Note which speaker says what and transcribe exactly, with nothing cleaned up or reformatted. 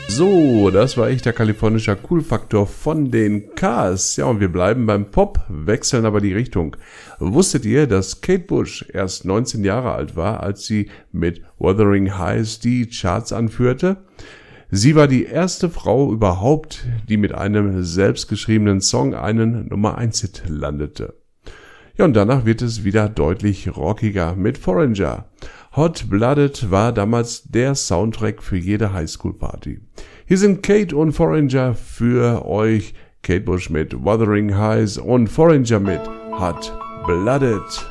Speaker 1: So, das war echt der kalifornische Cool-Faktor von den Cars. Ja, und wir bleiben beim Pop, wechseln aber die Richtung. Wusstet ihr, dass Kate Bush erst neunzehn Jahre alt war, als sie mit Wuthering Heights die Charts anführte? Sie war die erste Frau überhaupt, die mit einem selbstgeschriebenen Song einen Nummer eins Hit landete. Ja, und danach wird es wieder deutlich rockiger mit Foreigner. Hot Blooded war damals der Soundtrack für jede Highschool-Party. Hier sind Kate und Foreigner für euch. Kate Bush mit Wuthering Heights und Foreigner mit Hot Blooded.